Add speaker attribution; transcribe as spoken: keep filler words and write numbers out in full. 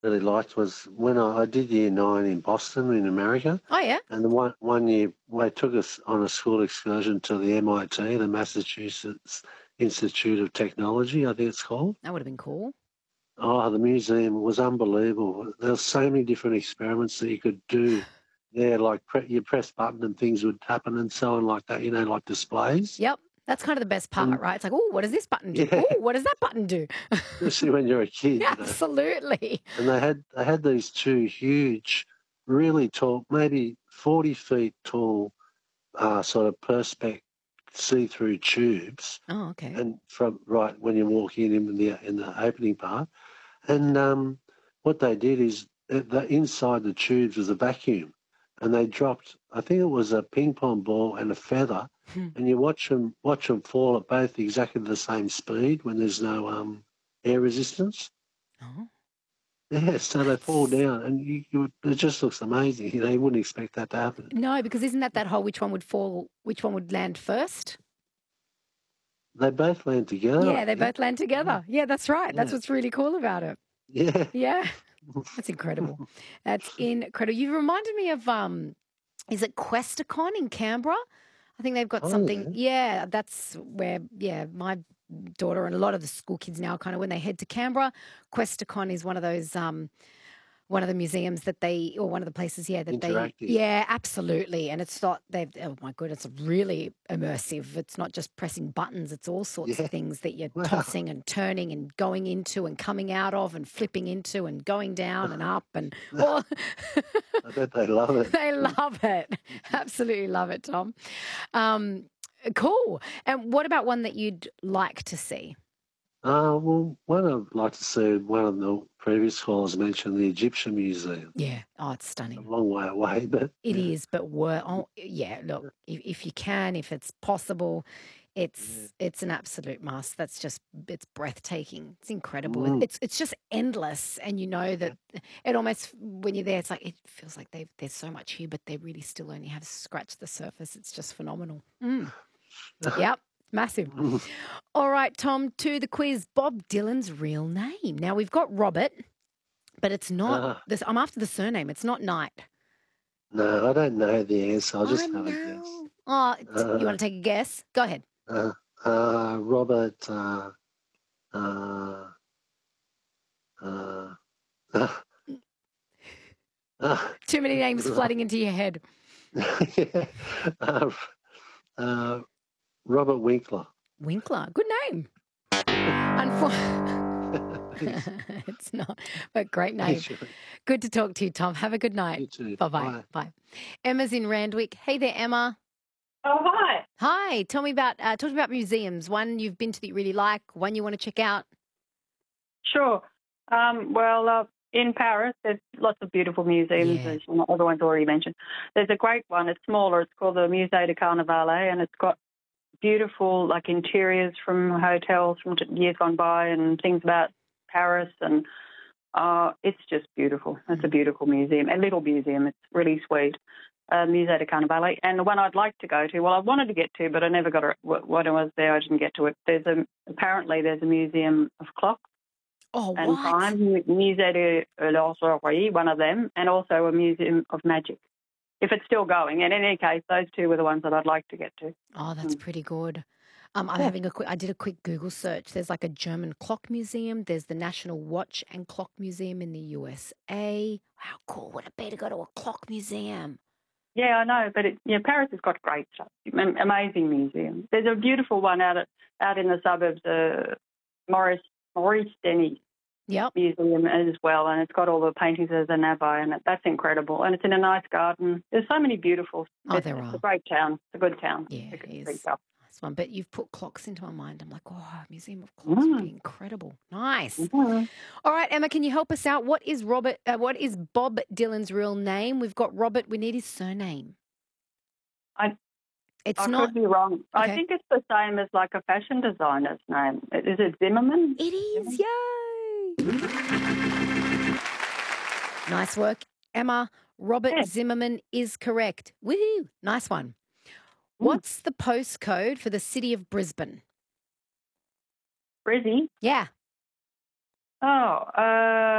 Speaker 1: really liked was when I, I did year nine in Boston in America.
Speaker 2: Oh, yeah?
Speaker 1: And the one, one year they took us on a school excursion to the M I T, the Massachusetts Institute of Technology, I think it's called.
Speaker 2: That would have been cool.
Speaker 1: Oh, the museum was unbelievable. There were so many different experiments that you could do there, like pre- you press button and things would happen and so on like that, you know, like displays.
Speaker 2: Yep. That's kind of the best part,
Speaker 1: And
Speaker 2: right? It's like, oh, what does this button do?
Speaker 1: yeah,
Speaker 2: Oh, what does that button do?
Speaker 1: especially when you're a kid, you know.
Speaker 2: Absolutely.
Speaker 1: And they had they had these two huge, really tall, maybe forty feet tall, uh, sort of perspex see-through tubes,
Speaker 2: Oh, okay.
Speaker 1: and from right when you walk in in the in the opening part, and um, what they did is uh, the inside the tubes was a vacuum, and they dropped. I think it was a ping pong ball and a feather, and you watch them watch them fall at both exactly the same speed when there's no um, air resistance.
Speaker 2: Oh,
Speaker 1: Yeah, so they fall
Speaker 2: that's
Speaker 1: down, and you, you, it just looks amazing. You know, you wouldn't expect that to happen.
Speaker 2: no, because isn't that that whole which one would fall, which one would land first?
Speaker 1: They both land together,
Speaker 2: Yeah,
Speaker 1: I
Speaker 2: they
Speaker 1: think.
Speaker 2: both land
Speaker 1: Yeah,
Speaker 2: together. Yeah, that's right. That's
Speaker 1: yeah,
Speaker 2: what's really cool about it.
Speaker 1: yeah.
Speaker 2: Yeah, that's incredible. That's incredible. You reminded me of um, is it Questacon in Canberra? I think they've got
Speaker 1: Oh
Speaker 2: something.
Speaker 1: yeah,
Speaker 2: Yeah, that's where. Yeah, my daughter and a lot of the school kids now kind of when they head to Canberra, Questacon is one of those um one of the museums that they, or one of the places, yeah, that they,
Speaker 1: interactive.
Speaker 2: yeah, absolutely. And it's not, they've, oh my goodness, it's really immersive. It's not just pressing buttons, it's all sorts of
Speaker 1: Yeah,
Speaker 2: things that you're
Speaker 1: wow.
Speaker 2: tossing and turning and going into and coming out of and flipping into and going down and up and all.
Speaker 1: I bet they love it.
Speaker 2: They love it. Absolutely love it, Tom. Um, cool. And what about one that you'd like to see?
Speaker 1: Uh, well, one I'd like to see, one of the previous callers mentioned the Egyptian Museum.
Speaker 2: Yeah. Oh, it's
Speaker 1: It's a
Speaker 2: stunning.
Speaker 1: long way away, but
Speaker 2: It
Speaker 1: yeah,
Speaker 2: is, but wor oh, yeah, look, if if you can, if it's possible,
Speaker 1: yeah.
Speaker 2: it's it's an absolute must. That's just it's breathtaking. It's incredible. It
Speaker 1: Mm,
Speaker 2: it's it's just endless, and you know
Speaker 1: yeah.
Speaker 2: that it almost when you're there, it's like it feels like they've there's so much here, but they really still only have scratched the surface. It's just phenomenal. Mm. Yep, massive. All right, Tom, to the quiz. Bob Dylan's real name. Now we've got Robert, but it's not
Speaker 1: Ah,
Speaker 2: this. I'm after the surname. It's not Knight.
Speaker 1: no, I don't know the answer. I'll
Speaker 2: I
Speaker 1: just have a guess.
Speaker 2: know. Oh, t- you
Speaker 1: Uh,
Speaker 2: want to take a guess? Go ahead.
Speaker 1: uh, uh, Robert. Uh, uh, uh, uh, uh,
Speaker 2: Too many names flooding into your head.
Speaker 1: yeah. Uh, uh, Robert Winkler.
Speaker 2: Winkler. Good name. Unfor-
Speaker 1: Thanks.
Speaker 2: it's not, but great name.
Speaker 1: Thanks, Shirley.
Speaker 2: Good to talk to you, Tom. Have a good night.
Speaker 1: You too.
Speaker 2: Bye-bye.
Speaker 1: Bye.
Speaker 2: Bye. Emma's in Randwick. Hey there, Emma.
Speaker 3: Oh, hi.
Speaker 2: Hi. Tell me about, uh, talk to me about museums. One you've been to that you really like, one you want to check out.
Speaker 3: Sure. Um, well, uh, in Paris, there's lots of beautiful museums,
Speaker 2: Yeah.
Speaker 3: as everyone's already mentioned. There's a great one. It's smaller. It's called the Musée de Carnavalet, and it's got beautiful, like, interiors from hotels from t- years gone by and things about Paris, and uh, it's just beautiful. It's a beautiful museum, a little museum. It's really sweet. Uh, Musée de Carnavalet. And the one I'd like to go to, well, I wanted to get to, but I never got it. When I was there, I didn't get to it. There's a apparently there's a museum of clocks
Speaker 2: Oh,
Speaker 3: and
Speaker 2: what?
Speaker 3: time, Musée de l'Horlogerie, one of them, and also a museum of magic, if it's still going. And in any case, those two were the ones that I'd like to get to.
Speaker 2: Oh, that's
Speaker 3: Mm.
Speaker 2: pretty good. Um, I'm
Speaker 3: Yeah.
Speaker 2: having a quick, I did a quick Google search. There's like a German clock museum. There's the National Watch and Clock Museum in the U S A. How cool would it be to go to a clock museum?
Speaker 3: Yeah, I know, but it, yeah, Paris has got great stuff. Am- Amazing museum. There's a beautiful one out at, out in the suburbs, uh, Maurice Maurice Denis
Speaker 2: Yep.
Speaker 3: Museum as well, and it's got all the paintings of the Navai, and it, that's incredible. And it's in a nice garden. There's so many beautiful.
Speaker 2: Oh,
Speaker 3: It's,
Speaker 2: there
Speaker 3: it's a
Speaker 2: are.
Speaker 3: great town. It's a good town.
Speaker 2: Yeah,
Speaker 3: It's
Speaker 2: it
Speaker 3: a great
Speaker 2: is.
Speaker 3: town.
Speaker 2: Nice one. But you've put clocks into my mind. I'm like, oh, a museum of clocks would be
Speaker 3: Mm.
Speaker 2: incredible. Nice.
Speaker 3: Mhm.
Speaker 2: All right, Emma, can you help us out? What is Robert? Uh, what is Bob Dylan's real name? We've got Robert. We need his surname.
Speaker 3: I
Speaker 2: It's
Speaker 3: I
Speaker 2: not.
Speaker 3: could be wrong. I
Speaker 2: Okay.
Speaker 3: think it's the same as like a fashion designer's name. Is it Zimmerman?
Speaker 2: It is. Yay. Nice work, Emma. Robert
Speaker 3: Yeah.
Speaker 2: Zimmerman is correct. Woohoo. Nice one.
Speaker 3: Mm.
Speaker 2: What's the postcode for the city of Brisbane?
Speaker 3: Brizzy.
Speaker 2: Yeah.
Speaker 3: Oh, uh,